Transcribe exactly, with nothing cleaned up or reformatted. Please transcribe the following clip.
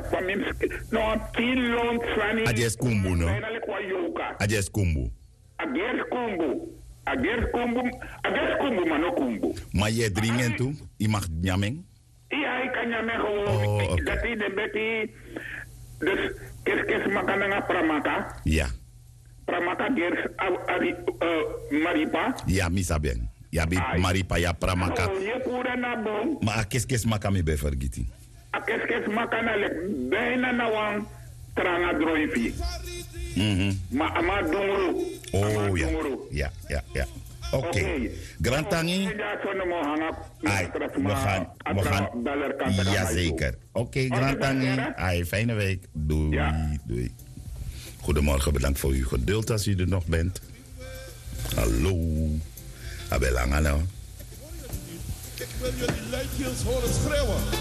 pamim no tilon swani. Ajes kumbu no. Ajes kumbu. Ajes kumbu. Ajes kumbu. Ajes kumbu mano kumbu. Maar je dringen toe? Je mag nyaming? Ja, ik kan nyaming gewoon. Oh, okay. Dat is de beti. Dus kerkes makananga pramaka. Ja. Pramaka gers ari maripa. Ja, misa ben. Ja, bi maripa ya pramaka. Oh, je pura na bon. Maar kes kes makami be vergiti. A kes kes makana lek bijna na wan tranga droifi. Mhm. Ma ama dongro. Oh ja. Ja, ja, ja. Oké. Okay. Grand Tangi. Ai, we gaan, we gaan. Jazeker. Oké, okay, Grand Tangi. Ai, fijne week. Doei, ja. Doei. Goedemorgen, bedankt voor uw geduld als u er nog bent. Hallo. Abelang, hallo. Ik wil jullie luidkeels horen schreeuwen.